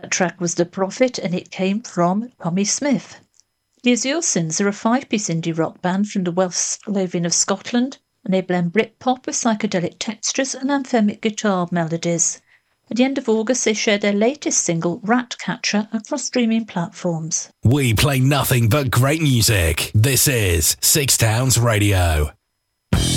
That track was The Prophet, and it came from Tommy Smith. The Azuresins are a 5-piece indie rock band from the West Lothian of Scotland, and they blend Britpop with psychedelic textures and anthemic guitar melodies. At the end of August, they shared their latest single, Ratcatcher, across streaming platforms. We play nothing but great music. This is Six Towns Radio.